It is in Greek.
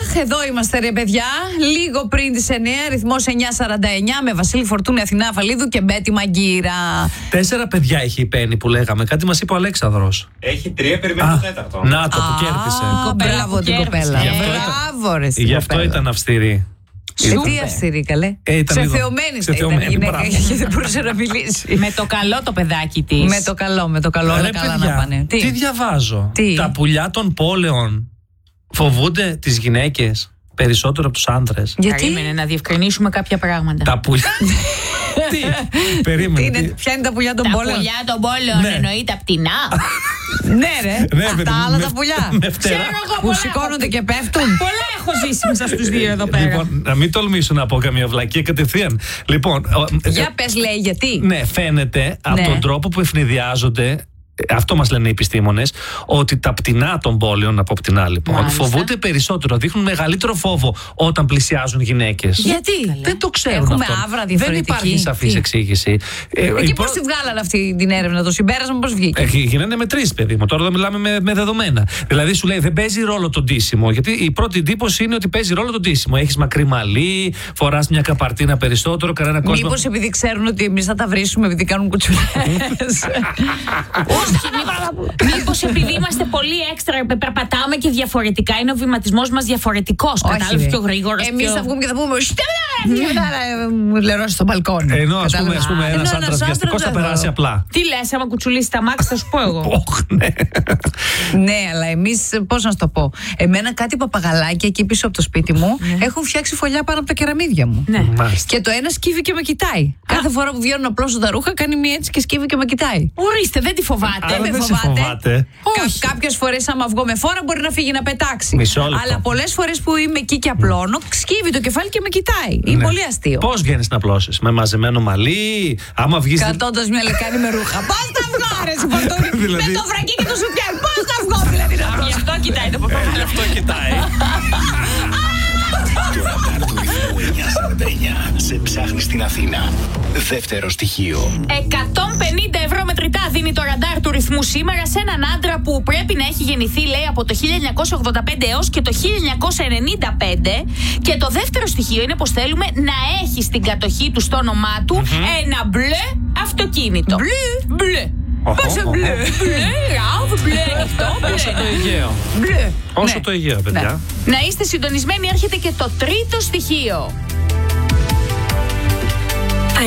Εδώ είμαστε ρε παιδιά. Λίγο πριν τις 9, ρυθμός 9:49, με Βασίλη Φορτούνη, Αθηνά Αφαλίδου και Μπέτη Μαγκύρα. 4 παιδιά έχει η Πέννη που λέγαμε. Κάτι μας είπε ο Αλέξανδρος. Έχει 3, περιμένει το 4ο. Να το που κέρδισε. Μπράβο την κοπέλα. Μπράβο ρε. Γι' αυτό ήταν αυστηρή. Τι αυστηρή, καλέ. Ξεθεωμένη ήταν η γυναίκα και δεν μπορούσε να μιλήσει. Με το καλό το παιδάκι της. Με το καλό, όλα καλά να πάνε. Τι διαβάζω. Τα πουλιά των πόλεων φοβούνται τις γυναίκες περισσότερο από τους άντρες. Γιατί? Περίμενε να διευκρινίσουμε κάποια πράγματα. Τα πουλιά. Τι, περίμενε. Ποια είναι τα πουλιά των πόλεων? Τα πουλιά των πόλεων εννοεί τα πτηνά. Ναι ρε, τα άλλα τα πουλιά που σηκώνονται και πέφτουν. Πολλά έχω ζήσει μέσα στους δύο εδώ πέρα. Λοιπόν, να μην τολμήσω να πω καμία βλακία κατευθείαν. Λοιπόν, για πες, λέει, γιατί? Ναι, φαίνεται από τον τρόπο που ευνηδιάζονται. Αυτό μας λένε οι επιστήμονες, ότι τα πτηνά των πόλεων, από πτηνά λοιπόν, φοβούνται περισσότερο, δείχνουν μεγαλύτερο φόβο όταν πλησιάζουν γυναίκες. Γιατί? Δεν το ξέρουν. Έχουμε αυτό. άβρα διαφορετική. Δεν υπάρχει σαφής εξήγηση. Εκεί πώς τη βγάλανε αυτή την έρευνα, το συμπέρασμα πώς βγήκε? Γίνανε μετρήσεις, παιδί μου. Τώρα εδώ μιλάμε με δεδομένα. Δηλαδή σου λέει δεν παίζει ρόλο το ντύσιμο. Γιατί η πρώτη εντύπωση είναι ότι παίζει ρόλο το ντύσιμο. Έχεις μακρύ μαλλί, φοράς μια καπαρτίνα περισσότερο, κανένα κόσμο. Μήπως επειδή ξέρουν ότι εμείς θα τα βρίσουμε επειδή κάνουν κουτσουλές? Μήπως επειδή είμαστε πολύ έξτρα, περπατάμε και διαφορετικά, είναι ο βηματισμός μας διαφορετικός. Κατάλαβε, πιο γρήγορος. Εμείς θα βγούμε και θα πούμε μου λερώσει στο μπαλκόνι. Ενώ ας πούμε ένας άντρας βιαστικός θα περάσει απλά. Τι λες, άμα κουτσουλήσει τα μάξι θα σου πω εγώ. Ναι, αλλά εμείς πώς να σου το πω. Εμένα κάτι παπαγαλάκια εκεί πίσω από το σπίτι μου έχουν φτιάξει φωλιά πάνω από τα κεραμίδια μου. Και το ένα σκύβει και με κοιτάει. Κάθε φορά που βγαίνουν να πλώσω τα ρούχα κάνει μία έτσι και σκύβει και με κοιτάει. Ορίστε, δεν τη φοβάται. Δεν με φοβάται. Κάποιες φορές άμα βγω με φόρα μπορεί να φύγει να πετάξει. Αλλά πολλές φορές που είμαι εκεί και απλώνω, σκύβει το κεφάλι και με κοιτάει. Είναι πολύ αστείο. Πώς βγαίνεις να πλώσεις? Με μαζεμένο μαλλί, άμα βγεις. Κρατώντας μια λεκάνη με ρούχα. Πώς θα βγω, ρε Φορτούνη? Με το βρακί και το σουκιάν. Πώς θα βγω, δηλαδή να πλώσω? Γι' αυτό κοιτάει το παπαγαλάκι. Γι' αυτό κοιτάει. Το ραντάρ του ρυθμού 949 σε ψάχνει στην Αθήνα. Δεύτερο στοιχείο. 150 ευρώ μετρητά δίνει το ραντάρ του ρυθμού σήμερα σε έναν άντρα που πρέπει να έχει γεννηθεί, λέει, από το 1985 έως και το 1995. Και το δεύτερο στοιχείο είναι πως θέλουμε να έχει στην κατοχή του, στο όνομά του, ένα μπλε αυτοκίνητο. Μπλε. Πόσο μπλε. Όσο το Αιγαίο. Όσο το Αιγαίο, παιδιά. Να είστε συντονισμένοι, έρχεται και το τρίτο στοιχείο.